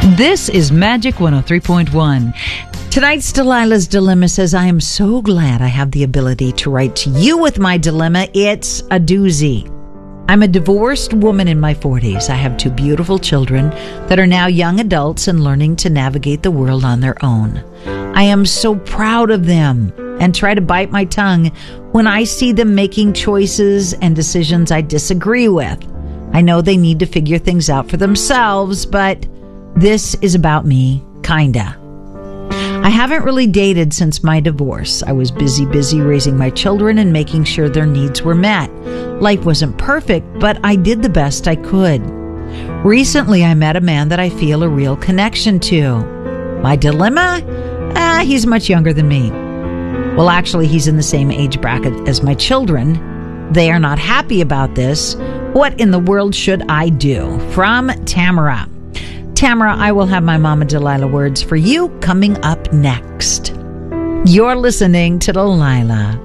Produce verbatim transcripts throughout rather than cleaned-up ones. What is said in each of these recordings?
This is Magic one oh three point one. Tonight's Delilah's Dilemma says, I am so glad I have the ability to write to you with my dilemma. It's a doozy. I'm a divorced woman in my forties. I have two beautiful children that are now young adults and learning to navigate the world on their own. I am so proud of them and try to bite my tongue when I see them making choices and decisions I disagree with. I know they need to figure things out for themselves, but this is about me, kinda. I haven't really dated since my divorce. I was busy, busy raising my children and making sure their needs were met. Life wasn't perfect, but I did the best I could. Recently, I met a man that I feel a real connection to. My dilemma? Ah, he's much younger than me. Well, actually, he's in the same age bracket as my children. They are not happy about this. What in the world should I do? From Tamara. Tamara, I will have my Mama Delilah words for you coming up next. You're listening to Delilah.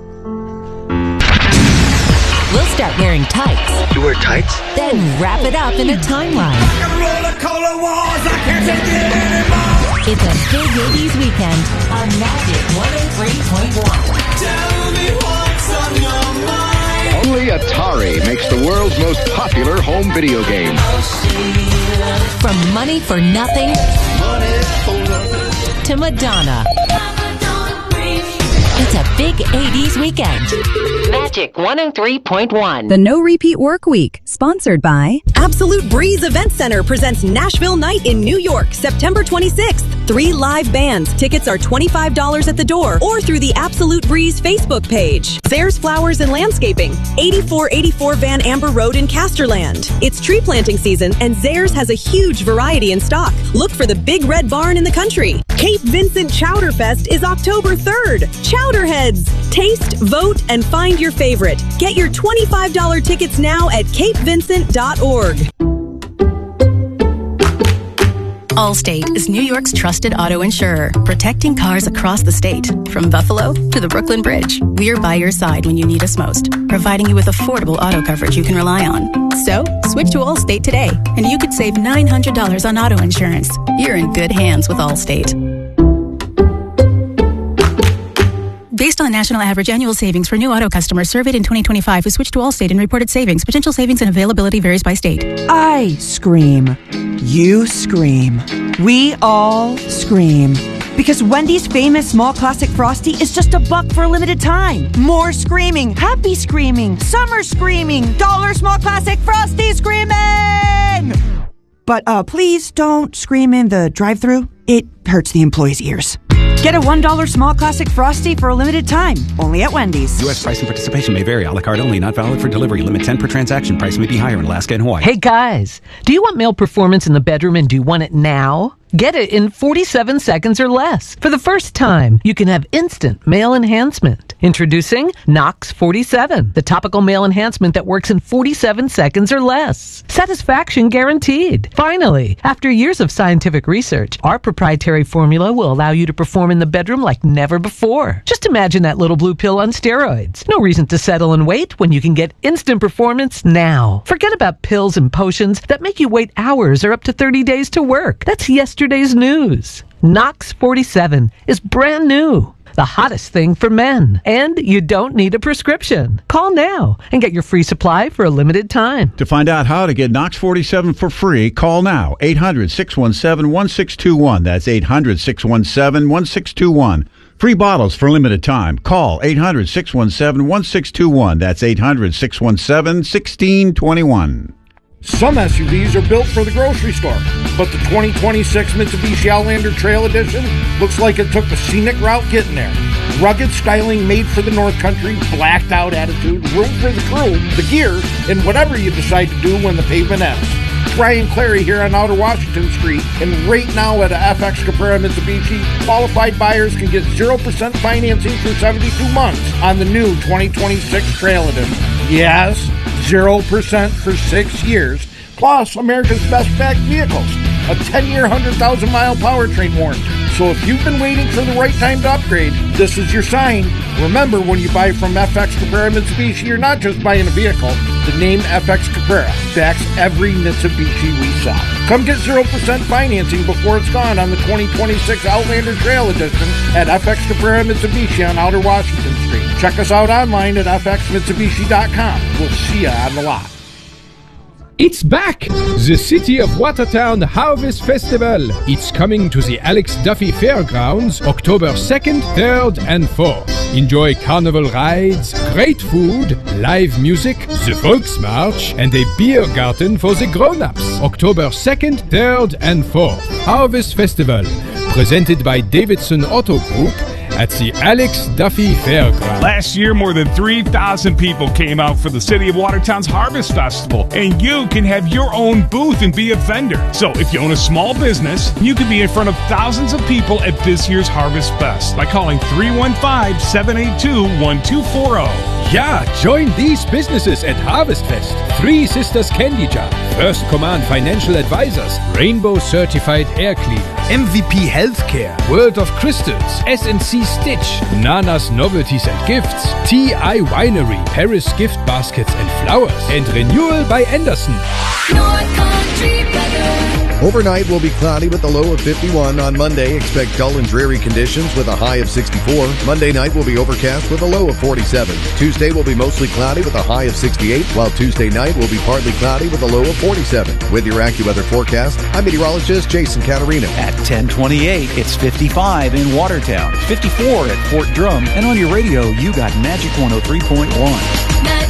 We'll start wearing tights. You wear tights? Then wrap it up in a timeline. It's a big eighties weekend on Magic one oh three point one. Tell me what's on your mind. Only Atari makes the world's most popular home video game. From Money for Nothing to Madonna. It's a big eighties weekend. Magic one oh three point one. The No Repeat Work Week, sponsored by Absolute Breeze Event Center presents Nashville Night in New York, September twenty-sixth. Three live bands. Tickets are twenty-five dollars at the door or through the Absolute Breeze Facebook page. Zares Flowers and Landscaping, eighty-four eighty-four Van Amber Road in Casterland. It's tree planting season and Zares has a huge variety in stock. Look for the big red barn in the country. Cape Vincent Chowderfest is October third. Chowderheads. Taste, vote, and find your favorite. Get your twenty-five dollars tickets now at cape vincent dot org. Allstate is New York's trusted auto insurer, protecting cars across the state. From Buffalo to the Brooklyn Bridge, we're by your side when you need us most, providing you with affordable auto coverage you can rely on. So, switch to Allstate today, and you could save nine hundred dollars on auto insurance. You're in good hands with Allstate. Based on national average annual savings for new auto customers surveyed in twenty twenty-five who switched to Allstate and reported savings, potential savings and availability varies by state. I scream. You scream. We all scream. Because Wendy's famous small classic Frosty is just a buck for a limited time. More screaming. Happy screaming. Summer screaming. Dollar small classic Frosty screaming! But uh, please don't scream in the drive-thru. It hurts the employees' ears. Get a one dollar small classic Frosty for a limited time. Only at Wendy's. U S price and participation may vary. A la carte only. Not valid for delivery. Limit ten per transaction. Price may be higher in Alaska and Hawaii. Hey guys, do you want male performance in the bedroom and do you want it now? Get it in forty-seven seconds or less. For the first time, you can have instant male enhancement. Introducing Nox forty-seven, the topical male enhancement that works in forty-seven seconds or less. Satisfaction guaranteed. Finally, after years of scientific research, our proprietary formula will allow you to perform in the bedroom like never before. Just imagine that little blue pill on steroids. No reason to settle and wait when you can get instant performance now. Forget about pills and potions that make you wait hours or up to thirty days to work. That's yesterday's news. Nox forty-seven is brand new. The hottest thing for men. And you don't need a prescription. Call now and get your free supply for a limited time. To find out how to get Nox forty-seven for free, call now. eight hundred, six one seven, one six two one. That's eight hundred, six one seven, one six two one. Free bottles for limited time. Call eight hundred, six one seven, one six two one. That's eight hundred, six one seven, one six two one. Some S U Vs are built for the grocery store, but the twenty twenty-six Mitsubishi Outlander Trail Edition looks like it took the scenic route getting there. Rugged styling made for the North Country, blacked out attitude, room for the crew, the gear, and whatever you decide to do when the pavement ends. Brian Clary here on Outer Washington Street, and right now at a F X Caprera Mitsubishi, qualified buyers can get zero percent financing for seventy-two months on the new twenty twenty-six Trail Edition. Yes, zero percent for six years, plus America's best-backed vehicles, a ten-year, one hundred thousand mile powertrain warranty. So if you've been waiting for the right time to upgrade, this is your sign. Remember, when you buy from F X Caprera Mitsubishi, you're not just buying a vehicle, The name F X Caprara backs every Mitsubishi we sell. Come get zero percent financing before it's gone on the twenty twenty-six Outlander Trail Edition at F X Caprara Mitsubishi on Outer Washington Street. Check us out online at f x mitsubishi dot com. We'll see you on the lot. It's back! The City of Watertown Harvest Festival. It's coming to the Alex Duffy Fairgrounds October second, third, and fourth. Enjoy carnival rides, great food, live music, the Volksmarch, and a beer garden for the grown-ups. October second, third, and fourth. Harvest Festival, presented by Davidson Auto Group, at the Alex Duffy Fairgrounds. Last year, more than three thousand people came out for the City of Watertown's Harvest Festival, and you can have your own booth and be a vendor. So if you own a small business, you can be in front of thousands of people at this year's Harvest Fest by calling three one five, seven eight two, one two four zero. Yeah, join these businesses at Harvest Fest. Three Sisters Candy Jar, First Command Financial Advisors, Rainbow Certified Air Cleaners, M V P Healthcare, World of Crystals, S and C Stitch, Nana's Novelties and Gifts, T I Winery, Paris Gift Baskets and Flowers, and Renewal by Anderson. North Country weather. Overnight will be cloudy with a low of fifty-one. On Monday, expect dull and dreary conditions with a high of sixty-four. Monday night will be overcast with a low of forty-seven. Tuesday will be mostly cloudy with a high of sixty-eight, while Tuesday night will be partly cloudy with a low of forty-seven. With your AccuWeather forecast, I'm meteorologist Jason Caterino. At ten twenty-eight, it's fifty-five in Watertown, fifty-four at Fort Drum, and on your radio, you got Magic one oh three point one. Magic